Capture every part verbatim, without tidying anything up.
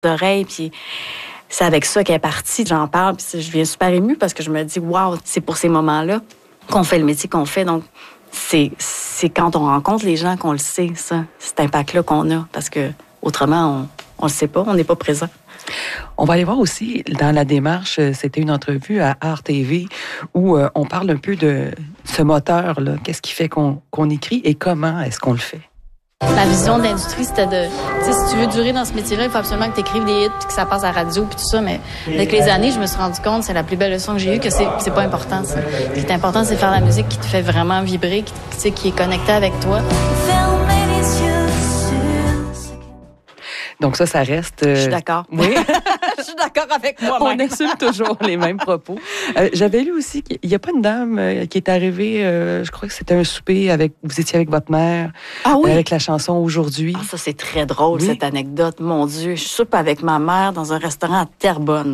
oreilles, puis c'est avec ça qu'elle est partie. J'en parle, puis je viens super émue parce que je me dis, waouh, c'est pour ces moments-là qu'on fait le métier qu'on fait. Donc, c'est, c'est quand on rencontre les gens qu'on le sait, ça, cet impact-là qu'on a, parce que autrement, on ne le sait pas, on n'est pas présent. On va aller voir aussi, dans la démarche, c'était une entrevue à Art T V où euh, on parle un peu de ce moteur-là. Qu'est-ce qui fait qu'on, qu'on écrit et comment est-ce qu'on le fait? La vision de l'industrie, c'était de... Tu sais, si tu veux durer dans ce métier-là, il faut absolument que tu écrives des hits puis que ça passe à la radio puis tout ça. Mais avec les années, je me suis rendu compte, c'est la plus belle leçon que j'ai eue, que c'est, c'est pas important, ça. Ce qui est important, c'est faire la musique qui te fait vraiment vibrer, qui, tu sais, qui est connectée avec toi. Donc ça, ça reste... Euh... Je suis d'accord. Oui. Je suis d'accord avec moi-même. On assume toujours les mêmes propos. Euh, j'avais lu aussi qu'il n'y a pas une dame euh, qui est arrivée, euh, je crois que c'était un souper, avec vous étiez avec votre mère, ah oui? euh, avec la chanson Aujourd'hui. Ah, ça, c'est très drôle, oui. Cette anecdote. Mon Dieu, je soupe avec ma mère dans un restaurant à Terrebonne.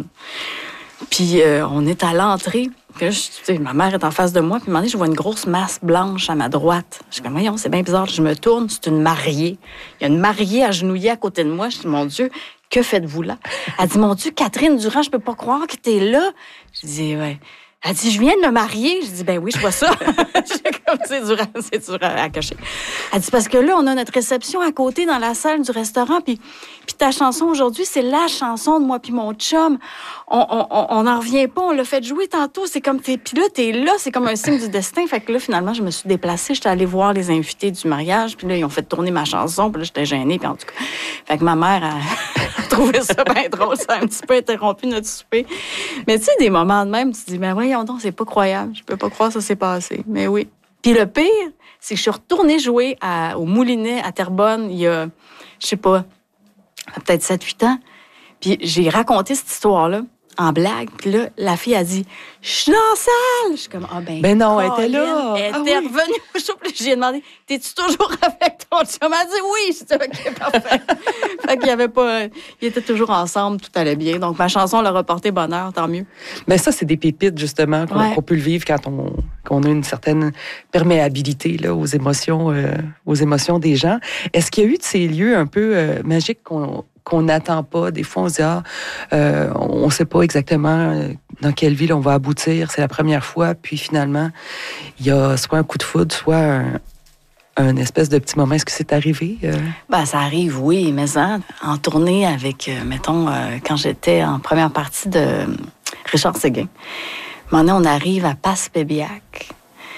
Puis euh, on est à l'entrée. Puis là, je, tu sais, ma mère est en face de moi. Puis à un moment donné, je vois une grosse masse blanche à ma droite. Je suis comme, voyons, c'est bien bizarre. Je me tourne, c'est une mariée. Il y a une mariée agenouillée à côté de moi. Je dis, mon Dieu, que faites-vous là? Elle dit, mon Dieu, Catherine Durand, je peux pas croire que t'es là. Je dis, ouais. Elle dit, je viens de me marier. Je dis, ben oui, je vois ça. Comme c'est dur, à, c'est dur à cacher. Elle dit, parce que là, on a notre réception à côté dans la salle du restaurant. Puis, puis ta chanson aujourd'hui, c'est la chanson de moi puis mon chum. On n'en revient pas. On l'a fait jouer tantôt. C'est comme, t'es, puis là, t'es là. C'est comme un signe du destin. Fait que là, finalement, je me suis déplacée. J'étais allée voir les invités du mariage. Puis là, ils ont fait tourner ma chanson. Puis là, j'étais gênée. Puis en tout cas, fait que ma mère a trouvé ça bien drôle. Ça a un petit peu interrompu notre souper. Mais tu sais, des moments de même, tu te dis, ben voyons donc, c'est pas croyable. Je peux pas croire que ça s'est passé. Mais oui. Puis le pire, c'est que je suis retournée jouer à, au Moulinet à Terrebonne il y a, je sais pas, peut-être sept huit ans. Puis j'ai raconté cette histoire-là en blague. Puis là, la fille a dit, je suis dans la salle. Je suis comme, ah ben. Ben non, elle était là. Elle ah, était oui. revenue au show. Puis j'ai demandé, t'es-tu toujours avec ton chum? Elle a dit oui. Je dis, OK, parfait. Fait qu'il y avait pas, ils étaient toujours ensemble, tout allait bien. Donc ma chanson leur a porté bonheur, tant mieux. Mais ça, c'est des pépites, justement, qu'on, ouais. qu'on peut le vivre quand on, qu'on a une certaine perméabilité là, aux émotions, euh, aux émotions des gens. Est-ce qu'il y a eu de ces lieux un peu euh, magiques qu'on qu'on n'attend pas. Des fois, on se dit, ah, euh, on ne sait pas exactement dans quelle ville on va aboutir. C'est la première fois. Puis finalement, il y a soit un coup de foudre, soit un, un espèce de petit moment. Est-ce que c'est arrivé? Euh? Ben, ça arrive, oui. Mais ça, en tournée avec, euh, mettons, euh, quand j'étais en première partie de Richard Séguin, maintenant, on arrive à Passepébiac.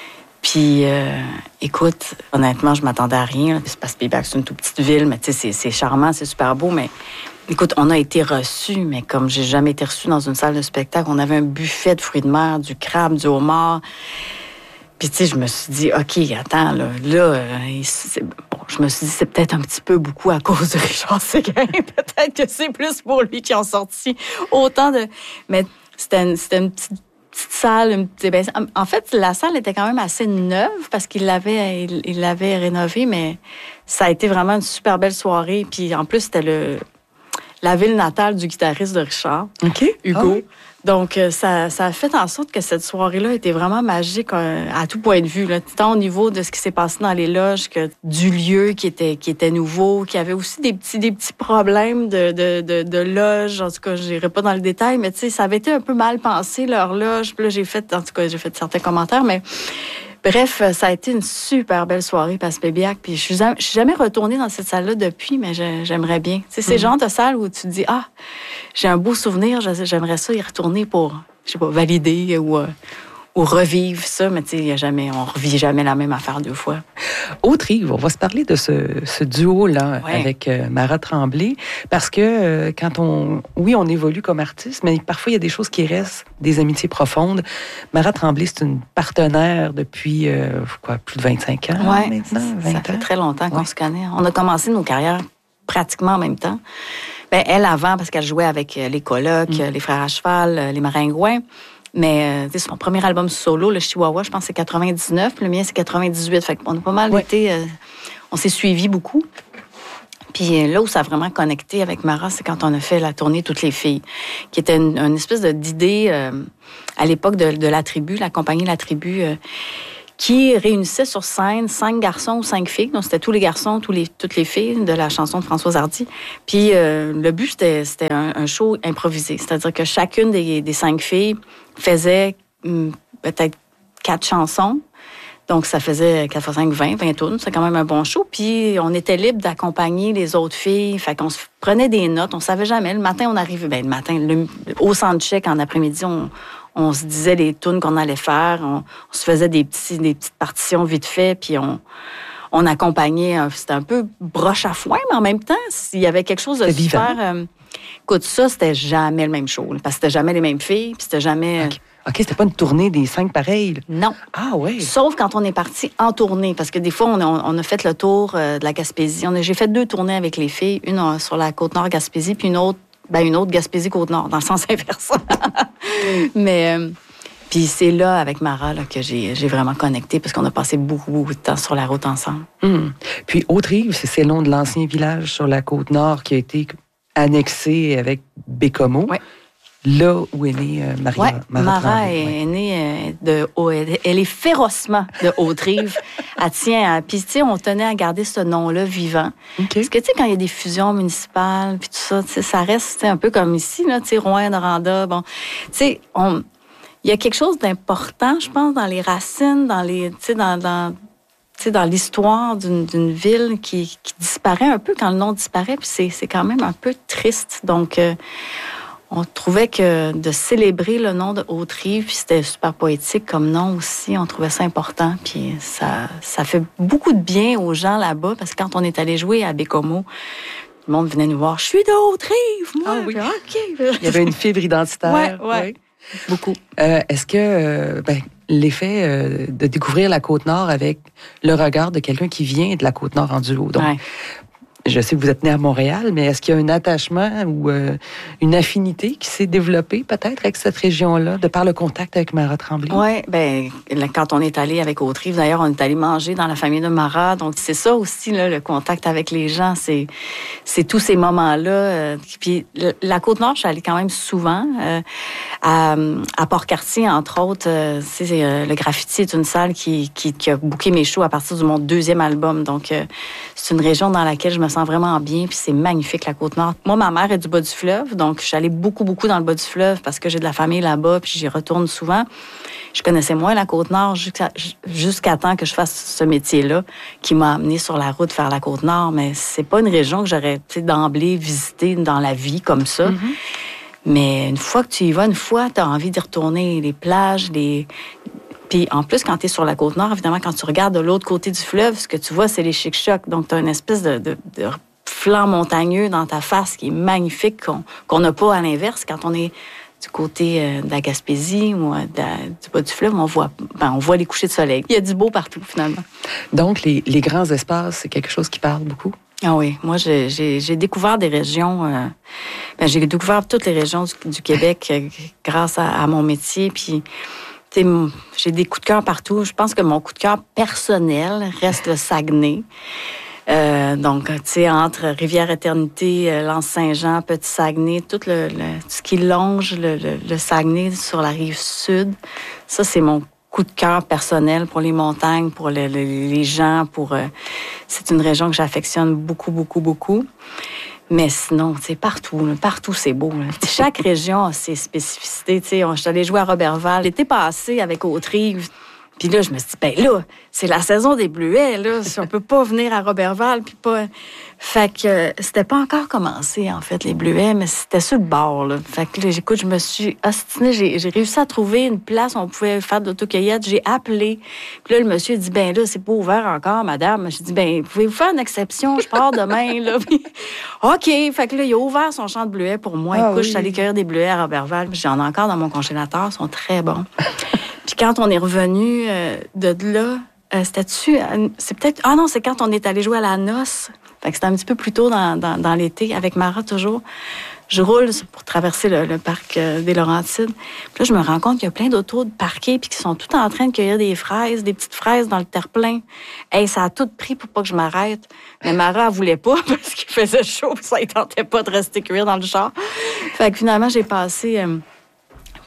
Puis, euh, écoute, honnêtement, je m'attendais à rien. Passepébiac, c'est une toute petite ville, mais tu sais, c'est, c'est charmant, c'est super beau. Mais écoute, on a été reçus, mais comme j'ai jamais été reçue dans une salle de spectacle, on avait un buffet de fruits de mer, du crabe, du homard. Puis, tu sais, je me suis dit, OK, attends, là, là, c'est, bon, je me suis dit, c'est peut-être un petit peu beaucoup à cause de Richard Séguin. Peut-être que c'est plus pour lui qui ont sorti autant de... Mais c'était une, c'était une petite... petite salle, une petite... ben, en fait, la salle était quand même assez neuve parce qu'il l'avait, il, il l'avait rénovée, mais ça a été vraiment une super belle soirée. Puis en plus, c'était le, la ville natale du guitariste de Richard, okay. Hugo. Ah oui. Donc, ça, ça a fait en sorte que cette soirée-là était vraiment magique à tout point de vue, là, tant au niveau de ce qui s'est passé dans les loges que du lieu qui était, qui était nouveau, qui avait aussi des petits, des petits problèmes de, de, de, de loge. En tout cas, je n'irai pas dans le détail, mais tu sais, ça avait été un peu mal pensé, leur loge. Puis là, j'ai fait, en tout cas, j'ai fait certains commentaires, mais bref, ça a été une super belle soirée, Passepébiac. Puis je suis jamais, je suis jamais retournée dans cette salle-là depuis, mais je, j'aimerais bien. Tu sais, c'est le genre de salle où tu te dis, ah, j'ai un beau souvenir, j'aimerais ça y retourner pour, je sais pas, valider ou, euh, ou revivre ça, mais tu sais, il y a jamais, on revit jamais la même affaire deux fois. Autre Yves, on va se parler de ce, ce duo-là ouais. avec euh, Mara Tremblay, parce que euh, quand on, oui, on évolue comme artiste, mais parfois il y a des choses qui restent, des amitiés profondes. Mara Tremblay, c'est une partenaire depuis euh, quoi, plus de vingt-cinq ans ouais, maintenant, vingt ça ans. fait très longtemps qu'on ouais. se connaît. On a commencé nos carrières pratiquement en même temps. Ben, elle avant, parce qu'elle jouait avec les Colocs, mm. les Frères à Cheval, les Maringouins. Mais euh, son premier album solo, le Chihuahua, je pense que c'est quatre-vingt-dix-neuf, puis le mien c'est quatre-vingt-dix-huit. Fait qu'on a pas mal ouais. été, euh, on s'est suivis beaucoup. Puis là où ça a vraiment connecté avec Mara, c'est quand on a fait la tournée Toutes les filles, qui était une, une espèce de, d'idée euh, à l'époque de, de La Tribu, la compagnie La Tribu, euh, qui réunissait sur scène cinq garçons ou cinq filles. Donc, c'était tous les garçons, tous les, toutes les filles de la chanson de Françoise Hardy. Puis, euh, le but, c'était, c'était un, un show improvisé. C'est-à-dire que chacune des, des cinq filles faisait hum, peut-être quatre chansons. Donc, ça faisait quatre fois cinq, vingt, vingt tournes. C'est quand même un bon show. Puis, on était libre d'accompagner les autres filles. Fait qu'on se prenait des notes. On savait jamais. Le matin, on arrivait... Ben, le matin, le, au soundcheck, en après-midi, on, on se disait les tunes qu'on allait faire. On, on se faisait des, petits, des petites partitions vite fait. Puis, on, on accompagnait... C'était un peu broche à foin, mais en même temps, s'il y avait quelque chose de c'était super... Euh, écoute, ça, c'était jamais le même show. Là, parce que c'était jamais les mêmes filles. Puis, c'était jamais... Okay. OK, c'était pas une tournée des cinq pareils. Là. Non. Ah oui. Sauf quand on est parti en tournée, parce que des fois, on a, on a fait le tour euh, de la Gaspésie. On a, j'ai fait deux tournées avec les filles, une euh, sur la Côte-Nord Gaspésie, puis une autre, ben, une autre Gaspésie-Côte-Nord, dans le sens inverse. Mais, euh, puis c'est là, avec Mara, là, que j'ai, j'ai vraiment connecté, parce qu'on a passé beaucoup, beaucoup de temps sur la route ensemble. Hum. Puis Haute-Rive, c'est, c'est le nom de l'ancien village sur la Côte-Nord qui a été annexé avec Bécomo. Oui. Là où est née euh, Maria, ouais, Mara Mara Tremblay, est ouais. née de elle, elle est férocement de Haute-Rive. Elle tient à... Puis, tu sais, on tenait à garder ce nom-là vivant. Okay. Parce que, tu sais, quand il y a des fusions municipales, puis tout ça, tu sais, ça reste un peu comme ici, là, tu sais, Rouen, Noranda, bon. Tu sais, on... il y a quelque chose d'important, je pense, dans les racines, dans les... Tu sais, dans... dans tu sais, dans l'histoire d'une, d'une ville qui, qui disparaît un peu quand le nom disparaît, puis c'est, c'est quand même un peu triste. Donc... Euh, on trouvait que de célébrer le nom de Haute-Rive, puis c'était super poétique comme nom aussi, on trouvait ça important. Puis ça, ça fait beaucoup de bien aux gens là-bas, parce que quand on est allé jouer à Bécomo, le monde venait nous voir. « Je suis de Haute-Rive, moi! » Ah oui. OK. Il y avait une fibre identitaire. Oui, ouais. ouais. Beaucoup. Euh, est-ce que euh, ben, l'effet euh, de découvrir la Côte-Nord avec le regard de quelqu'un qui vient de la Côte-Nord en duo, donc... Ouais. Je sais que vous êtes né à Montréal, mais est-ce qu'il y a un attachement ou euh, une affinité qui s'est développée peut-être avec cette région-là, de par le contact avec Mara Tremblay? Oui, bien, quand on est allé avec Haute-Rive, d'ailleurs, on est allé manger dans la famille de Mara. Donc, c'est ça aussi, là, le contact avec les gens. C'est, c'est tous ces moments-là. Euh, puis, la Côte-Nord, je suis allée quand même souvent. Euh, à, à Port-Cartier, entre autres, euh, c'est, euh, le Graffiti est une salle qui, qui, qui a booké mes shows à partir de mon deuxième album. Donc, euh, c'est une région dans laquelle je me sens vraiment bien, puis c'est magnifique, la Côte-Nord. Moi, ma mère est du bas du fleuve, donc je suis allée beaucoup, beaucoup dans le bas du fleuve parce que j'ai de la famille là-bas, puis j'y retourne souvent. Je connaissais moins la Côte-Nord jusqu'à, jusqu'à temps que je fasse ce métier-là qui m'a amenée sur la route vers la Côte-Nord, mais c'est pas une région que j'aurais, tu sais, d'emblée visitée dans la vie comme ça. Mm-hmm. Mais une fois que tu y vas, une fois, tu as envie d'y retourner. Les plages, les... Puis en plus, quand tu es sur la Côte-Nord, évidemment, quand tu regardes de l'autre côté du fleuve, ce que tu vois, c'est les chic-chocs. Donc, tu as une espèce de, de, de flanc montagneux dans ta face qui est magnifique, qu'on qu'on n'a pas à l'inverse. Quand on est du côté euh, de la Gaspésie ou euh, de la, du bas du fleuve, on voit, ben, on voit les couchers de soleil. Il y a du beau partout, finalement. Donc, les, les grands espaces, c'est quelque chose qui parle beaucoup? Ah oui, moi, j'ai, j'ai, j'ai découvert des régions... Euh, ben, j'ai découvert toutes les régions du, du Québec euh, grâce à, à mon métier, puis... T'sais, j'ai des coups de cœur partout. Je pense que mon coup de cœur personnel reste le Saguenay. Euh, donc, tu sais, entre Rivière-Éternité, euh, L'Anse-Saint-Jean, Petit-Saguenay, tout le, le, ce qui longe le, le, le Saguenay sur la rive sud, ça, c'est mon coup de cœur personnel pour les montagnes, pour le, le, les gens. Pour euh, c'est une région que j'affectionne beaucoup, beaucoup, beaucoup. Mais sinon, tu sais, partout, là, partout, c'est beau. Là. Chaque région a ses spécificités. Tu sais, je suis allée jouer à Roberval. L'été passé avec Haute-Rive. Puis là, je me suis dit, ben là, c'est la saison des bleuets, là. Si on peut pas venir à Roberval, puis pas... Fait que euh, c'était pas encore commencé, en fait, les bleuets, mais c'était sur le bord, là. Fait que là, j'écoute, je me suis ostinée. J'ai, j'ai réussi à trouver une place où on pouvait faire de l'autocueillette. J'ai appelé. Puis là, le monsieur dit, ben là, c'est pas ouvert encore, madame. J'ai dit, ben, pouvez-vous faire une exception? Je pars demain, là. Puis, OK. Fait que là, il a ouvert son champ de bleuets pour moi. Ah, écoute, oui. Je suis allée cueillir des bleuets à Roberval. Puis j'en ai encore dans mon congélateur. Ils sont très bons. Puis quand on est revenu euh, de là, euh, c'était-tu... Euh, c'est peut-être... Ah non, c'est quand on est allé jouer à la noce. Fait que c'était un petit peu plus tôt dans, dans, dans l'été, avec Mara toujours. Je roule pour traverser le, le parc euh, des Laurentides. Puis là, je me rends compte qu'il y a plein d'autos de parqués puis qui sont tout en train de cueillir des fraises, des petites fraises dans le terre-plein. Hey, ça a tout pris pour pas que je m'arrête. Mais Mara, elle voulait pas parce qu'il faisait chaud puis ça ne tentait pas de rester cuire dans le char. Fait que finalement, j'ai passé... Euh,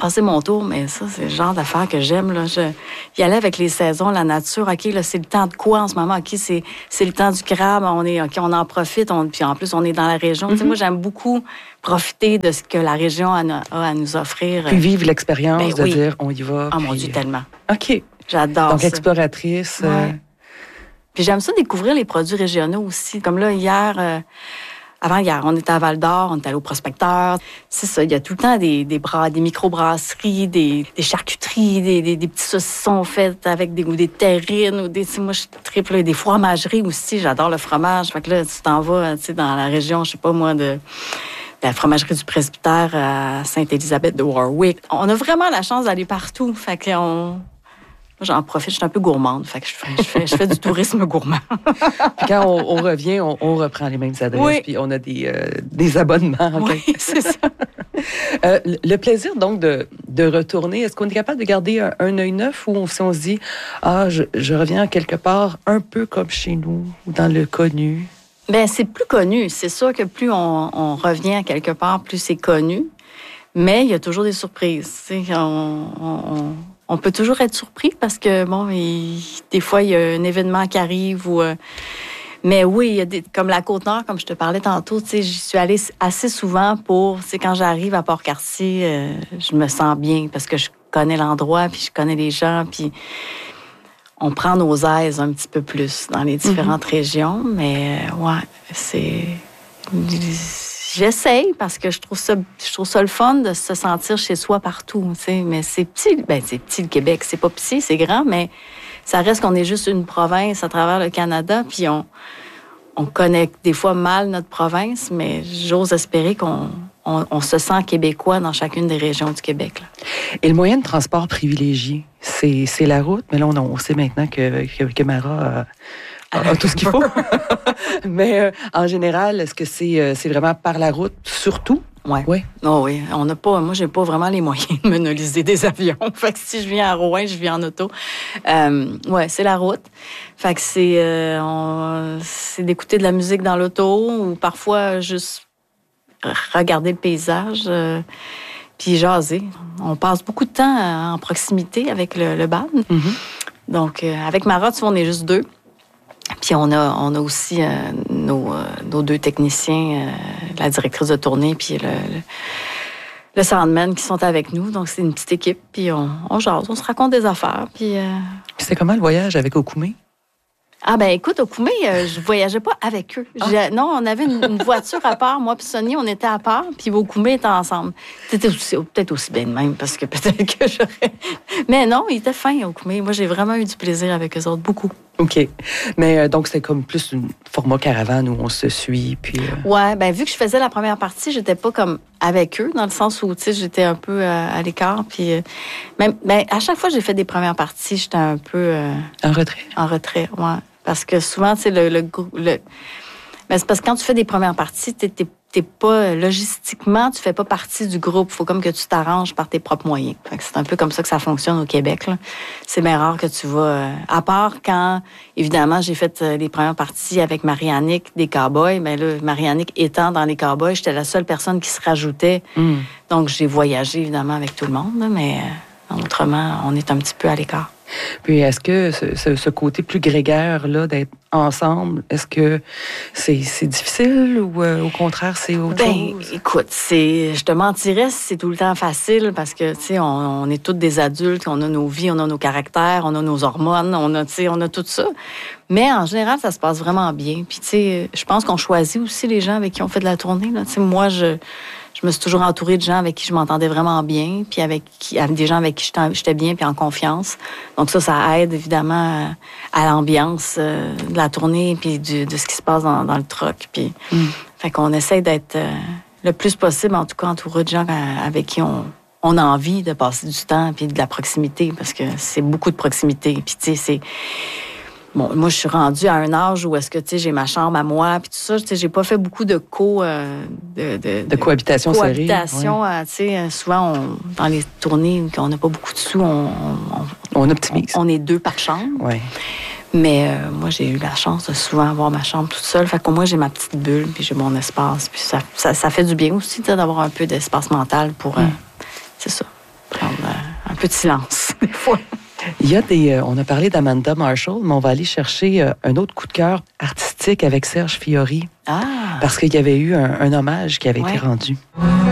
passer mon tour, mais ça, c'est le genre d'affaires que j'aime. Là. Je, y aller avec les saisons, la nature. OK, là, c'est le temps de quoi en ce moment? OK, c'est, c'est le temps du crabe. On est, OK, on en profite. On, puis en plus, on est dans la région. Mm-hmm. Tu sais, moi, j'aime beaucoup profiter de ce que la région a, a à nous offrir. Puis vivre l'expérience ben, de oui. dire, on y va. Ah, puis... mon Dieu, tellement. OK. J'adore Donc, ça. exploratrice. Ouais. Euh... Puis j'aime ça découvrir les produits régionaux aussi. Comme là, hier... Euh, Avant-hier, on était à Val-d'Or, on était allé au Prospecteur. C'est ça, il y a tout le temps des, des, bras, des microbrasseries, des, des charcuteries, des, des, des petits saucissons faits avec des, ou des terrines. Ou des, moi, je triple des fromageries aussi. J'adore le fromage. Fait que là, tu t'en vas dans la région, je sais pas moi, de la fromagerie du Presbytère à Sainte-Élisabeth de Warwick. On a vraiment la chance d'aller partout. Fait qu'on... J'en profite, je suis un peu gourmande. Fait que je fais, je fais, je fais du tourisme gourmand. Puis quand on, on revient, on, on reprend les mêmes adresses, oui. Puis on a des, euh, des abonnements. Oui, c'est ça. euh, le plaisir, donc, de, de retourner, est-ce qu'on est capable de garder un, un œil neuf ou si on se dit, ah, je, je reviens quelque part un peu comme chez nous, dans le connu? Bien, c'est plus connu. C'est sûr que plus on, on revient quelque part, plus c'est connu. Mais il y a toujours des surprises. Tu sais, on... on On peut toujours être surpris parce que, bon, il, des fois, il y a un événement qui arrive. Ou, euh, mais oui, il y a des, comme la Côte-Nord, comme je te parlais tantôt, tu sais, j'y suis allée assez souvent pour, tu sais, quand j'arrive à Port-Cartier, euh, je me sens bien parce que je connais l'endroit, puis je connais les gens, puis on prend nos aises un petit peu plus dans les différentes mm-hmm. régions. Mais, euh, ouais, c'est... J'essaye parce que je trouve ça, je trouve ça le fun de se sentir chez soi partout, tu sais. Mais c'est petit, ben c'est petit le Québec, c'est pas petit, c'est grand, mais ça reste qu'on est juste une province à travers le Canada, puis on, on connaît des fois mal notre province, mais j'ose espérer qu'on on, on se sent québécois dans chacune des régions du Québec. Là. Et le moyen de transport privilégié, c'est, c'est la route, mais là on, on sait maintenant que, que, que Mara a... Ah, tout ce qu'il faut. Mais euh, en général, est-ce que c'est, euh, c'est vraiment par la route, surtout? Oui. Oui. Oh, oui. On n'a pas, moi, j'ai pas vraiment les moyens de monopoliser des avions. Fait que si je viens à Rouen, je viens en auto. Euh, oui, c'est la route. Fait que c'est, euh, on, c'est d'écouter de la musique dans l'auto ou parfois juste regarder le paysage euh, puis jaser. On passe beaucoup de temps en proximité avec le, le band. Mm-hmm. Donc, euh, avec Mara, tu vois, on est juste deux. Puis on a, on a aussi euh, nos, euh, nos deux techniciens, euh, la directrice de tournée puis le, le, le soundman qui sont avec nous. Donc, c'est une petite équipe. Puis on, on jase, on se raconte des affaires. Puis, euh... puis c'était comment le voyage avec Okoumé? Ah ben écoute, au Koumé, euh, je voyageais pas avec eux. Ah. Non, on avait une, une voiture à part. Moi puis Sonny, on était à part. Puis au Koumé était ensemble. C'était aussi, peut-être aussi bien de même, parce que peut-être que j'aurais... Mais non, ils étaient fins au Koumé. Moi, j'ai vraiment eu du plaisir avec eux autres, beaucoup. OK. Mais euh, donc, c'était comme plus un format caravane où on se suit, puis... Euh... Ouais, ben vu que je faisais la première partie, j'étais pas comme avec eux, dans le sens où, tu sais, j'étais un peu euh, à l'écart. Puis euh, même, ben, à chaque fois que j'ai fait des premières parties, j'étais un peu... Euh, en retrait? En retrait, ouais. Parce que souvent, tu sais, le, le, le... Ben, c'est parce que quand tu fais des premières parties, t'es, t'es, t'es pas... Logistiquement, tu fais pas partie du groupe. Il faut comme que tu t'arranges par tes propres moyens. Fait que c'est un peu comme ça que ça fonctionne au Québec, là. C'est bien rare que tu vas... Euh, à part quand, évidemment, j'ai fait euh, les premières parties avec Marie-Annick des Cowboys. Bien là, Marie-Annick étant dans les Cowboys, j'étais la seule personne qui se rajoutait. Mm. Donc, j'ai voyagé, évidemment, avec tout le monde, là, mais euh, autrement, on est un petit peu à l'écart. Puis est-ce que ce, ce, ce côté plus grégaire-là, d'être ensemble, est-ce que c'est, c'est difficile ou euh, au contraire, c'est autre ben, chose? Écoute, c'est, je te mentirais si c'est tout le temps facile parce que, tu sais, on, on est tous des adultes, on a nos vies, on a nos caractères, on a nos hormones, on a, tu sais, on a tout ça. Mais en général, ça se passe vraiment bien. Puis, tu sais, je pense qu'on choisit aussi les gens avec qui on fait de la tournée, là. Tu sais, moi, je... Je me suis toujours entourée de gens avec qui je m'entendais vraiment bien, puis avec, qui, avec des gens avec qui j'étais bien, puis en confiance. Donc ça, ça aide évidemment à l'ambiance de la tournée, puis du, de ce qui se passe dans, dans le truck. Puis, mm. Fait qu'on essaie d'être euh, le plus possible, en tout cas, entouré de gens avec qui on, on a envie de passer du temps, puis de la proximité, parce que c'est beaucoup de proximité. Puis tu sais, c'est... Bon, moi, je suis rendue à un âge où est-ce que, tu sais, j'ai ma chambre à moi, puis tout ça. Tu sais, j'ai pas fait beaucoup de co... Euh, de, de, de cohabitation serrée. Cohabitation, ouais. euh, tu sais, souvent, on, dans les tournées, quand on n'a pas beaucoup de sous, on... On, on optimise. On, on est deux par chambre. Oui. Mais euh, moi, j'ai eu la chance de souvent avoir ma chambre toute seule. Fait qu'au moins, j'ai ma petite bulle, puis j'ai mon espace. Puis ça, ça, ça fait du bien aussi, tu sais, d'avoir un peu d'espace mental pour... Euh, mm. C'est ça. peu de silence, des fois. Il y a des, euh, on a parlé d'Amanda Marshall, mais on va aller chercher euh, un autre coup de cœur artistique avec Serge Fiori. Ah! Parce qu'il y avait eu un, un hommage qui avait ouais. été rendu.